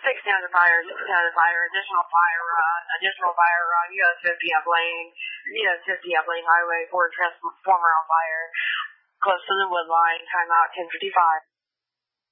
fire, additional fire on US 50 at Blaine Highway, Ford Transformer on fire, close to the wood line, timeout 10:55.